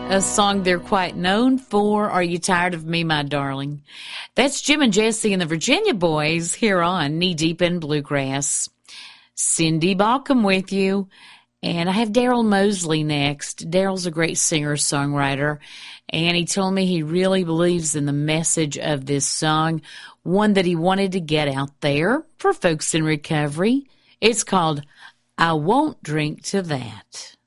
A song they're quite known for, Are You Tired of Me, My Darling? That's Jim and Jesse and the Virginia Boys here on Knee Deep in Bluegrass. Cindy Balcom with you. And I have Daryl Mosley next. Daryl's a great singer-songwriter, and he told me he really believes in the message of this song, one that he wanted to get out there for folks in recovery. It's called I Won't Drink to That.